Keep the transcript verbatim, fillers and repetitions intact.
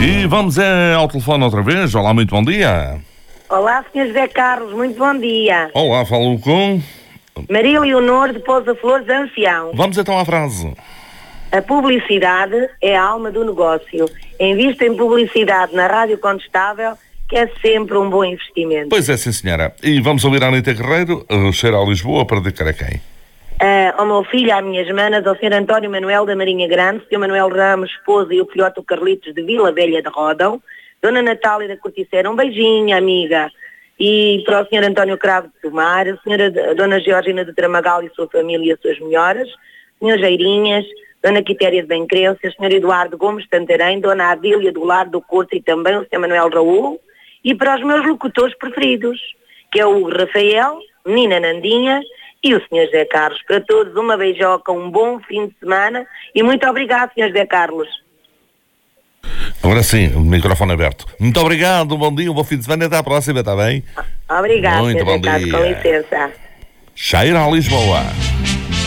E vamos é, ao telefone outra vez. Olá, muito bom dia. Olá, senhor José Carlos, muito bom dia. Olá, falo com... Maria Leonor de Pousa Flores, ancião. Vamos então à frase. A publicidade é a alma do negócio. Invista em publicidade na Rádio Contestável, que é sempre um bom investimento. Pois é, sim, senhora. E vamos ouvir a Anitta Guerreiro, uh, cheira a Lisboa, para dedicar a quem? Uh, ao meu filho, às minhas manas, ao senhor António Manuel da Marinha Grande, senhor Manuel Ramos, esposa, e o filhote Carlitos de Vila Velha de Rodão, dona Natália da Corticeira, um beijinho, amiga. E para o senhor António Cravo de Tomar, a senhora a dona Georgina de Tramagal e sua família e as suas melhoras, senhor Geirinhas, dona Quitéria de Bencrença, o senhor Eduardo Gomes de Tantarém, dona Adília do Lar do Curto e também o senhor Manuel Raul, e para os meus locutores preferidos, que é o Rafael, menina Nandinha e o senhor José Carlos. Para todos, uma beijoca, um bom fim de semana e muito obrigado, senhor José Carlos. Agora sim, o microfone aberto. Muito obrigado, bom dia, um bom fim de semana e até à próxima, está bem? Obrigado, muito senhor bom José Carlos, dia. com licença. Cheira a Lisboa.